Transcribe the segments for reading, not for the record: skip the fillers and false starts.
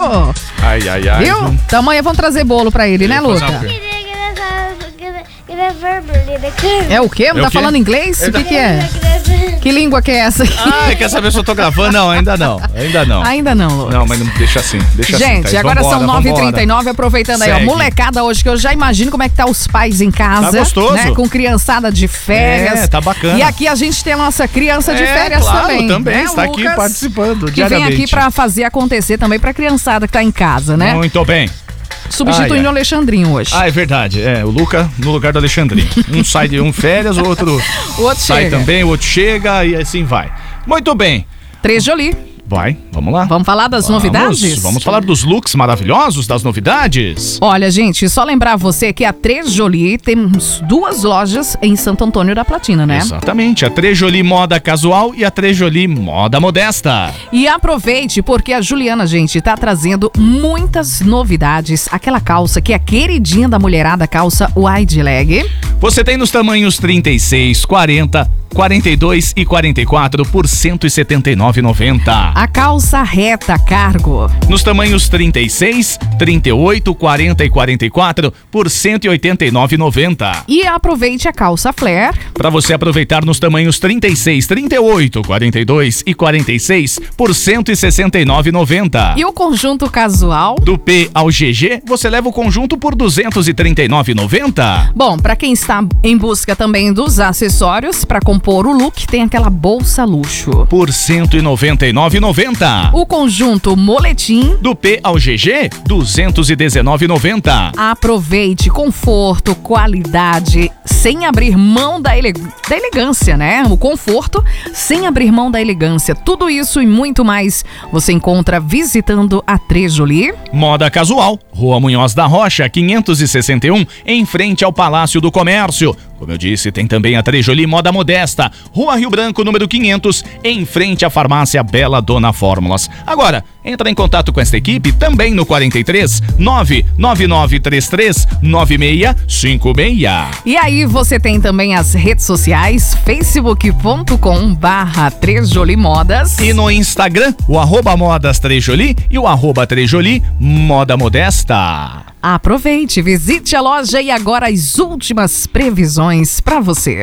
Ai. Viu? Então amanhã vamos trazer bolo pra ele, né, Luca? É o quê? Não tá falando inglês? O que é? Que língua que é essa aqui? Quer saber se eu tô gravando? Não, ainda não. Ainda não, Lucas. Não, mas não deixa assim. Gente, tá? agora Vambora, são 9h39, aproveitando aí, ó, molecada hoje, que eu já imagino como é que tá os pais em casa. Tá gostoso. Né, com criançada de férias. Tá bacana. E aqui a gente tem a nossa criança de férias também. Né, está Lucas, aqui participando diariamente. Que vem aqui pra fazer acontecer também pra criançada que tá em casa, né? Muito bem. Substituindo o Alexandrinho hoje. É verdade. O Luca no lugar do Alexandrinho. Um sai de férias, o outro sai chega. também, o outro chega e assim vai. Muito bem. 3 Jolie. Vamos lá. Vamos falar das novidades? Vamos falar dos looks maravilhosos, das novidades. Olha, gente, só lembrar você que a 3 Jolie temos 2 lojas em Santo Antônio da Platina, né? Exatamente, a 3 Jolie Moda Casual e a 3 Jolie Moda Modesta. E aproveite, porque a Juliana, gente, tá trazendo muitas novidades. Aquela calça que é queridinha da mulherada, calça wide leg. Você tem nos tamanhos 36, 40, 42 e 44 por R$ 179,90. A calça reta cargo. Nos tamanhos 36, 38, 40 e 44 por R$ 189,90. E aproveite a calça flare. Para você aproveitar nos tamanhos 36, 38, 42 e 46 por R$ 169,90. E o conjunto casual? Do P ao GG, você leva o conjunto por R$ 239,90. Bom, para quem está em busca também dos acessórios para compor o look, tem aquela bolsa luxo. Por R$ 199,90. O conjunto moletim. Do P ao GG, R$ 219,90. Aproveite conforto, qualidade, sem abrir mão da elegância, né? O conforto, sem abrir mão da elegância. Tudo isso e muito mais você encontra visitando a 3 Jolie. Moda Casual, Rua Munhoz da Rocha, 561, em frente ao Palácio do Comércio. Como eu disse, tem também a 3 Jolie Moda Modesta, Rua Rio Branco, número 500, em frente à farmácia Bela Dona Fórmulas. Agora, entra em contato com esta equipe também no 43 99933 9656. E aí você tem também as redes sociais, facebook.com/3 Jolie Modas. E no Instagram, o @modas 3 Jolie e o @3 Jolie Moda Modesta. Aproveite, visite a loja e agora as últimas previsões para você.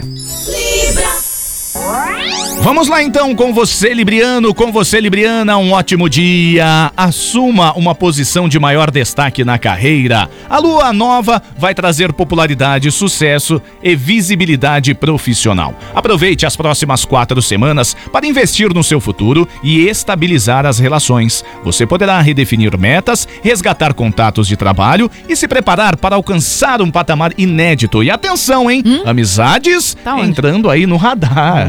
Vamos lá então com você, Libriano, com você, Libriana, um ótimo dia. Assuma uma posição de maior destaque na carreira. A lua nova vai trazer popularidade, sucesso e visibilidade profissional. Aproveite as próximas 4 semanas para investir no seu futuro e estabilizar as relações. Você poderá redefinir metas, resgatar contatos de trabalho e se preparar para alcançar um patamar inédito. E atenção, hein? Amizades entrando aí no radar.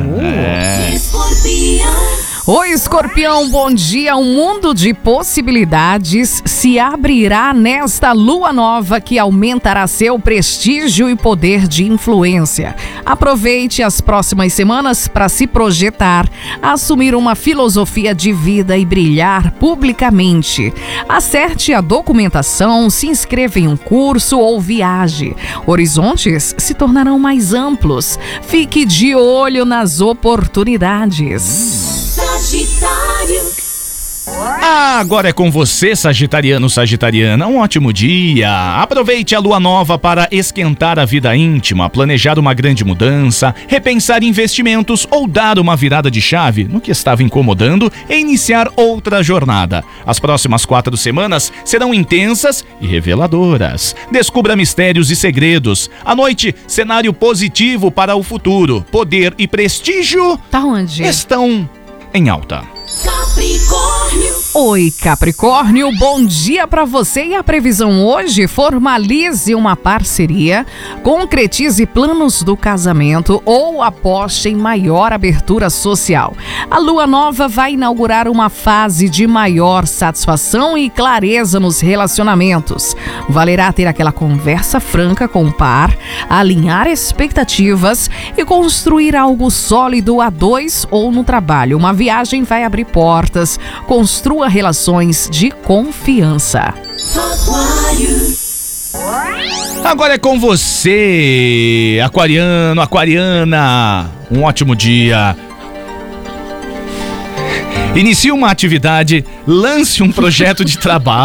Oi, Escorpião, bom dia. Um mundo de possibilidades se abrirá nesta lua nova que aumentará seu prestígio e poder de influência. Aproveite as próximas semanas para se projetar, assumir uma filosofia de vida e brilhar publicamente. Acerte a documentação, se inscreva em um curso ou viaje. Horizontes se tornarão mais amplos. Fique de olho nas oportunidades. Sagitário. Agora é com você, Sagitariano, Sagitariana. Um ótimo dia. Aproveite a lua nova para esquentar a vida íntima, planejar uma grande mudança, repensar investimentos ou dar uma virada de chave no que estava incomodando e iniciar outra jornada. As próximas 4 semanas serão intensas e reveladoras. Descubra mistérios e segredos. À noite, cenário positivo para o futuro. Poder e prestígio estão em alta. Capricórnio. Oi, Capricórnio, bom dia pra você. E a previsão hoje: formalize uma parceria, concretize planos do casamento ou aposte em maior abertura social. A lua nova vai inaugurar uma fase de maior satisfação e clareza nos relacionamentos. Valerá ter aquela conversa franca com o par, alinhar expectativas e construir algo sólido a 2 ou no trabalho. Uma viagem vai abrir portas. Construa relações de confiança. Agora é com você, aquariano, aquariana. Um ótimo dia. Inicie uma atividade, lance um projeto de trabalho.